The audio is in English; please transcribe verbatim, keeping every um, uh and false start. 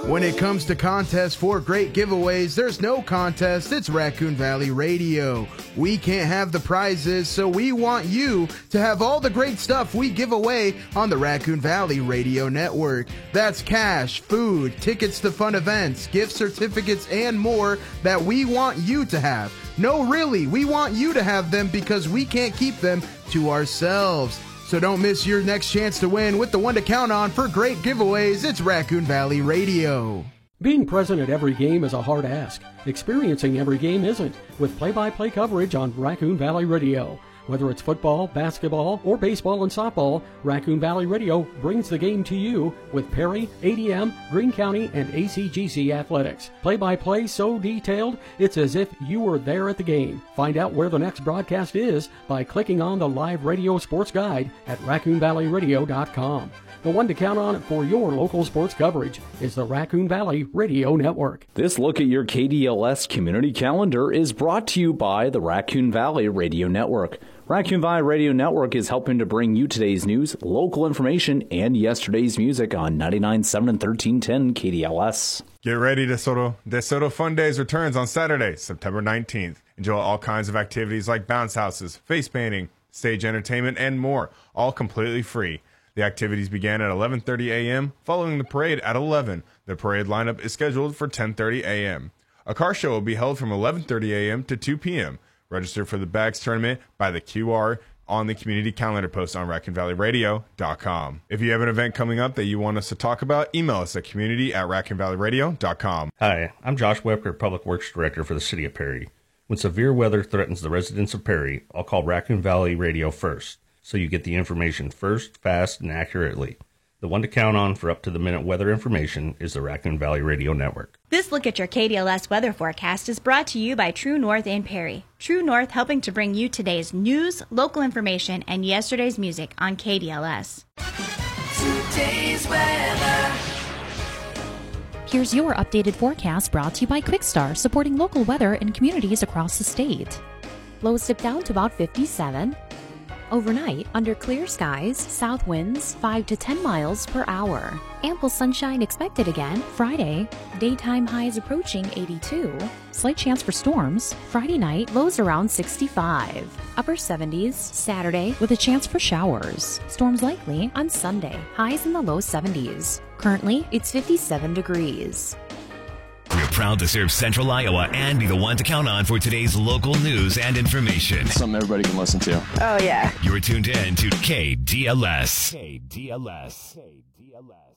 When it comes to contests for great giveaways, there's no contest, it's Raccoon Valley Radio. We can't have the prizes, so we want you to have all the great stuff we give away on the Raccoon Valley Radio Network. That's cash, food, tickets to fun events, gift certificates, and more that we want you to have. No, really, we want you to have them because we can't keep them to ourselves. So don't miss your next chance to win with the one to count on for great giveaways. It's Raccoon Valley Radio. Being present at every game is a hard ask. Experiencing every game isn't, with play-by-play coverage on Raccoon Valley Radio. Whether it's football, basketball, or baseball and softball, Raccoon Valley Radio brings the game to you with Perry, A D M, Greene County, and A C G C Athletics. Play-by-play so detailed, it's as if you were there at the game. Find out where the next broadcast is by clicking on the live radio sports guide at raccoon valley radio dot com. The one to count on for your local sports coverage is the Raccoon Valley Radio Network. This look at your K D L S community calendar is brought to you by the Raccoon Valley Radio Network. Raccoon Valley Radio Network is helping to bring you today's news, local information, and yesterday's music on ninety-nine point seven and thirteen ten K D L S. Get ready, DeSoto. DeSoto Fun Days returns on Saturday, September nineteenth. Enjoy all kinds of activities like bounce houses, face painting, stage entertainment, and more, all completely free. The activities began at eleven thirty a.m., following the parade at eleven. The parade lineup is scheduled for ten thirty a.m. A car show will be held from eleven thirty a.m. to two p.m. Register for the Bags Tournament by the Q R on the community calendar post on raccoon valley radio dot com. If you have an event coming up that you want us to talk about, email us at community at raccoon valley radio dot com. Hi, I'm Josh Webker, Public Works Director for the City of Perry. When severe weather threatens the residents of Perry, I'll call Raccoon Valley Radio first, so you get the information first, fast, and accurately. The one to count on for up-to-the-minute weather information is the Raccoon Valley Radio Network. This look at your K D L S weather forecast is brought to you by True North in Perry. True North helping to bring you today's news, local information, and yesterday's music on K D L S. Today's weather. Here's your updated forecast brought to you by Quickstar, supporting local weather in communities across the state. Lows dip down to about fifty-seven. Overnight, under clear skies, south winds five to ten miles per hour. Ample sunshine expected again Friday. Daytime highs approaching eighty-two. Slight chance for storms. Friday night, lows around sixty-five. Upper seventies Saturday with a chance for showers. Storms likely on Sunday. Highs in the low seventies. Currently, it's fifty-seven degrees. We're proud to serve Central Iowa and be the one to count on for today's local news and information. Something everybody can listen to. Oh, yeah. You're tuned in to K D L S. K D L S. K D L S.